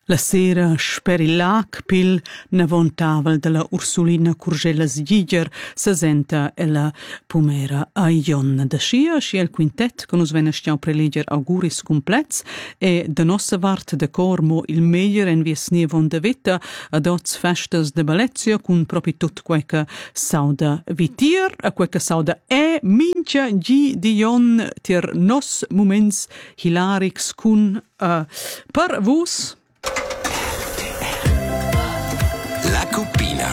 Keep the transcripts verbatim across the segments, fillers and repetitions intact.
La sera sperillac pil navontavel della Ursulina Curgelas Giger se senta e la pumera a Ion da Schia, scia il quintet che nos venne stiau preliger auguris complets e de nossa vart de cormo il meglier en vies nevon de vita ad oz festas de Balezia cun propi tut queca sauda vitir, a queca sauda e mincha gi di Ion tir nos moments hilarics cun uh, per vus La Cuppina.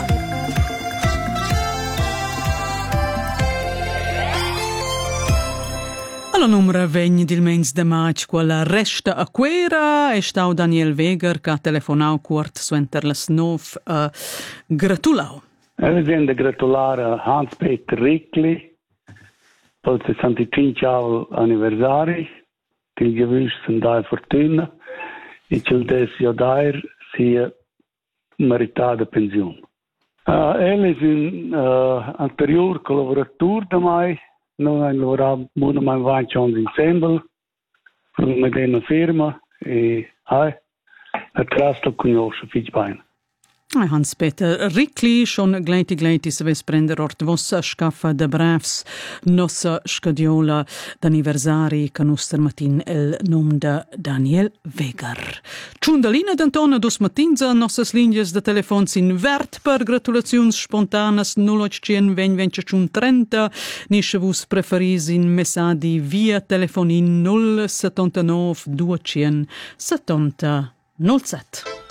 Alla numera vegn dil mens de maig quella resta a quera e stau Daniel Weger che ha telefonau quart suenter las nov uh, gratulau. Wir sind gratulare Hans-Peter Rickli pel sessantacinque anniversari til gewünschten da fortuna e cel desio dair sia meritada pensione. Uh, él es un uh, anterior collaborator de mai, noi abbiamo lavorato molto mai avanti insieme, con una medena firma e hai attraverso il conosce fich bene. Hans-Peter Rickli, schon gleiti gleiti se ves prender ort vossa scaffa de brevs nossa scadiola d'anniversari ca nostra matin el nom de Daniel Weger. Ciundalina d'Antona dos matinza nossas linjas de telefon sin vert per gratulaziuns spontanas null ocho cien vegn ventiun trenta, nisce vus preferis in messadi via telefonin null settantanove duecento settanta null sette.